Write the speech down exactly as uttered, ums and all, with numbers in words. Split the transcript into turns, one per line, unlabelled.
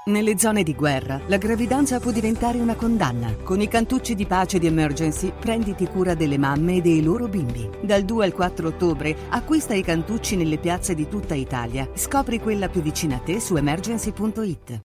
Nelle zone di guerra, la gravidanza può diventare una condanna. Con i cantucci di pace di Emergency, prenditi cura delle mamme e dei loro bimbi. Dal due al quattro ottobre, acquista i cantucci nelle piazze di tutta Italia. Scopri quella più vicina a te su emergency punto it.